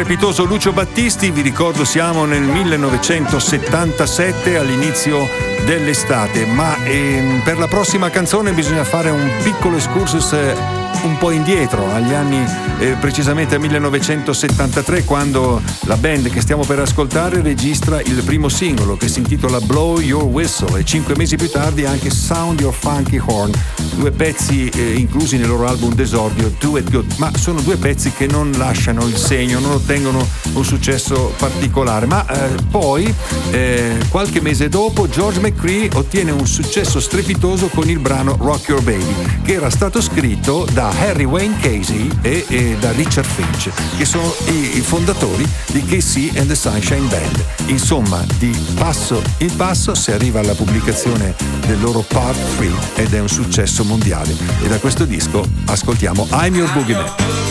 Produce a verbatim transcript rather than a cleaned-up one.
strepitoso Lucio Battisti. Vi ricordo, siamo nel millenovecentosettantasette, all'inizio dell'estate, ma ehm, per la prossima canzone bisogna fare un piccolo excursus eh, un po' indietro, agli anni eh, precisamente al millenovecentosettantatré, quando la band che stiamo per ascoltare registra il primo singolo, che si intitola Blow Your Whistle, e cinque mesi più tardi anche Sound Your Funky Horn, due pezzi eh, inclusi nel loro album d'esordio Do It Good, ma sono due pezzi che non lasciano il segno, non ottengono un successo particolare, ma eh, poi eh, qualche mese dopo George McCrae ottiene un successo strepitoso con il brano Rock Your Baby, che era stato scritto da Harry Wayne Casey e, e da Richard Finch, che sono i, i fondatori di K C and the Sunshine Band. Insomma, di passo in passo si arriva alla pubblicazione del loro Part tre ed è un successo mondiale. E da questo disco ascoltiamo I'm Your Boogeyman.